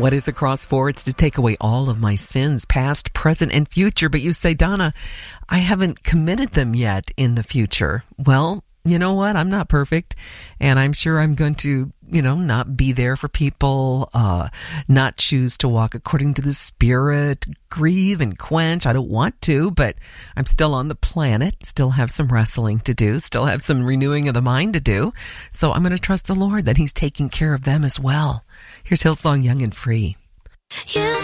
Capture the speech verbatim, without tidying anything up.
What is the cross for? It's to take away all of my sins, past, present, and future. But you say, Donna, I haven't committed them yet in the future. Well, you know what? I'm not perfect, and I'm sure I'm going to, you know, not be there for people, uh, not choose to walk according to the Spirit, grieve and quench. I don't want to, but I'm still on the planet, still have some wrestling to do, still have some renewing of the mind to do. So I'm going to trust the Lord that He's taking care of them as well. Here's Hillsong Young and Free. You